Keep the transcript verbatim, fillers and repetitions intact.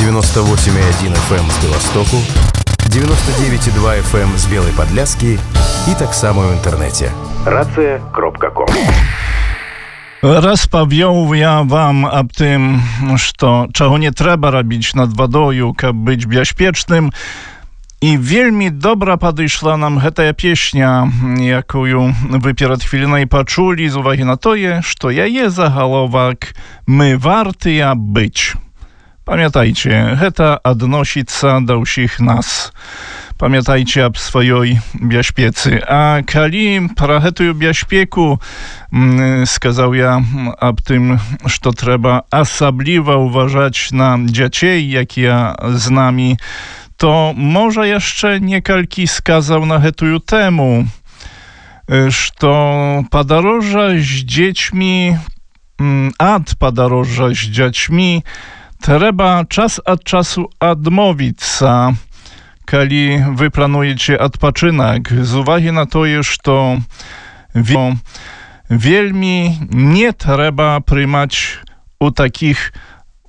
девяносто восемь и один эф эм з Беластоку, девяносто девять и два эф эм з Белой Подляски і таксама ў інтэрнэце. Рацыя кропка ком. Распавёў я вам аб тым, што чаго не трэба рабіць над вадою, каб быць бяспечным. І вельмі добра падышла нам гэтая песня, якую вы перад хвілінай пачулі, з увагі на тое, што яе загаловак «Мы вартыя быць». Памятайце, гэта адносіцца да ўсіх нас. Памятайце аб сваёй бяспецы. А калі пра гэтую бяспеку сказаў я аб тым, што трэба асабліва ўважаць на дзяцей, якія з намі, то можа яшчэ некалькі сказаў на гэтую тэму, што падарожжа з дзецьмі, ад падарожжа з дзяцьмі трэба час ад часу адмовіцца, калі вы плануеце адпачынак, з увагі на тое, што вельмі не трэба прымаць у такіх